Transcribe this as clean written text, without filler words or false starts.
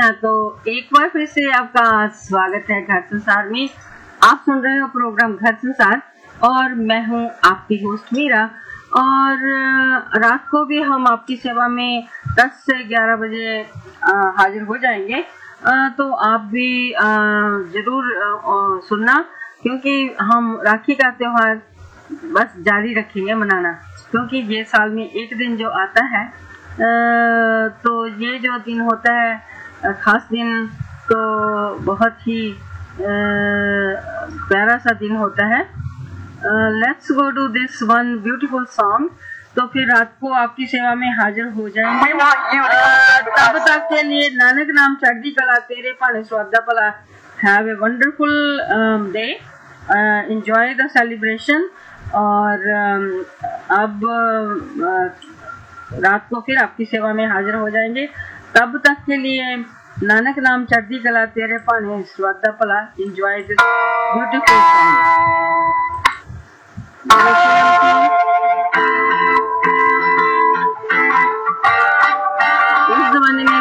तो एक बार फिर से आपका स्वागत है घर संसार में। आप सुन रहे हो प्रोग्राम घर संसार और मैं हूं आपकी होस्ट मीरा। और रात को भी हम आपकी सेवा में 10 से 11 बजे हाजिर हो जाएंगे। तो आप भी जरूर सुनना, क्योंकि हम राखी का त्योहार बस जारी रखेंगे मनाना, क्योंकि ये साल में एक दिन जो आता है तो ये जो दिन होता है खास दिन, तो बहुत ही प्यारा सा दिन होता है। Let's go to this one beautiful song. तो फिर रात को आपकी सेवा में हाजिर हो जाएंगे। तब तक के लिए नानक नाम चढ़दी कला तेरे भाने स्वादा भला। Have a wonderful day, enjoy the celebration. और अब रात को फिर आपकी सेवा में हाजिर हो जाएंगे। तब तक के लिए नानक नाम चढ़दी कला तेरे भाने स्वादा भला। Enjoy this beautiful song.